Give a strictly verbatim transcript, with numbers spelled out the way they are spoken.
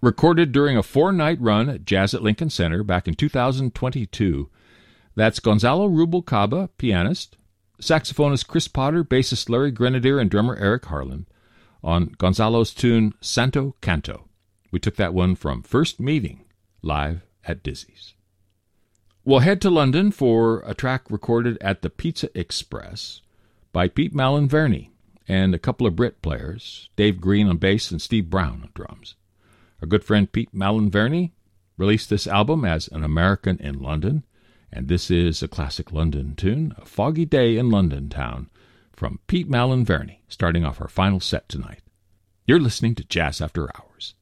recorded during a four-night run at Jazz at Lincoln Center back in two thousand twenty-two. That's Gonzalo Rubalcaba, pianist, saxophonist Chris Potter, bassist Larry Grenadier, and drummer Eric Harlan on Gonzalo's tune Santo Canto. We took that one from First Meeting, live at Dizzy's. We'll head to London for a track recorded at the Pizza Express by Pete Malin-Verney and a couple of Brit players, Dave Green on bass and Steve Brown on drums. Our good friend Pete Malin-Verney released this album as An American in London, and this is a classic London tune, A Foggy Day in London Town, from Pete Malin-Verney, starting off our final set tonight. You're listening to Jazz After Hours.